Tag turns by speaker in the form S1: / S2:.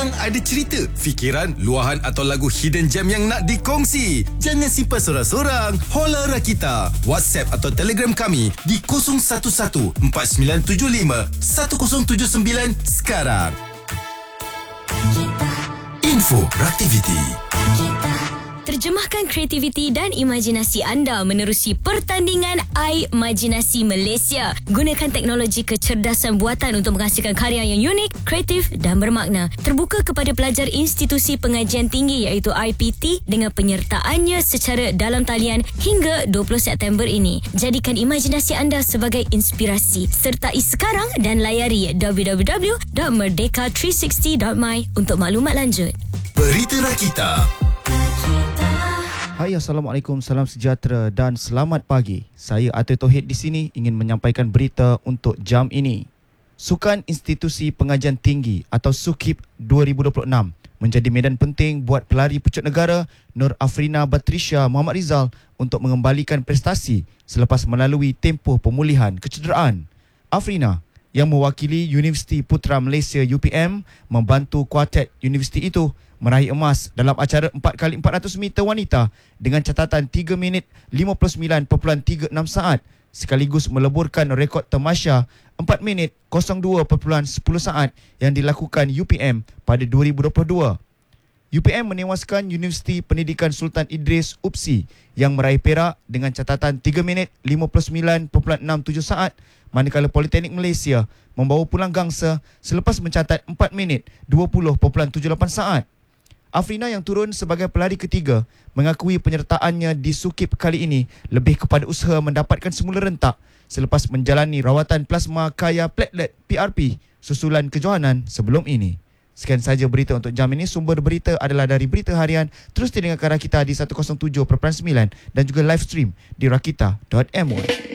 S1: Korang ada cerita, fikiran, luahan atau lagu hidden gem yang nak dikongsi? Jangan simpan sorang-sorang. Hola Rakita. WhatsApp atau Telegram kami di 011-4975-1079 sekarang. Info Raktiviti.
S2: Terjemahkan kreativiti dan imajinasi anda menerusi pertandingan iMajinasi Malaysia. Gunakan teknologi kecerdasan buatan untuk menghasilkan karya yang unik, kreatif dan bermakna. Terbuka kepada pelajar institusi pengajian tinggi iaitu IPT dengan penyertaannya secara dalam talian hingga 20 September ini. Jadikan imajinasi anda sebagai inspirasi. Sertai sekarang dan layari www.merdeka360.my untuk maklumat lanjut.
S1: Berita Rakita.
S3: Hai, Assalamualaikum, salam sejahtera dan selamat pagi. Saya Atul Tauhid di sini ingin menyampaikan berita untuk jam ini. Sukan Institusi Pengajian Tinggi atau SUKIP 2026 menjadi medan penting buat pelari pucuk negara Nur Afrina Batrisya Muhammad Rizal untuk mengembalikan prestasi selepas melalui tempoh pemulihan kecederaan. Afrina yang mewakili Universiti Putra Malaysia UPM membantu kuartet universiti itu meraih emas dalam acara 4x400 meter wanita dengan catatan 3 minit 59.36 saat sekaligus meleburkan rekod tamasya 4 minit 02.10 saat yang dilakukan UPM pada 2022. UPM menewaskan Universiti Pendidikan Sultan Idris UPSI yang meraih perak dengan catatan 3 minit 59.67 saat, manakala Politeknik Malaysia membawa pulang gangsa selepas mencatat 4 minit 20.78 saat. Afrina yang turun sebagai pelari ketiga mengakui penyertaannya di SUKIP kali ini lebih kepada usaha mendapatkan semula rentak selepas menjalani rawatan plasma kaya platelet PRP susulan kejohanan sebelum ini. Sekian saja berita untuk jam ini. Sumber berita adalah dari Berita Harian. Terus dengarkan Rakita di 107.9 dan juga live stream di rakita.my.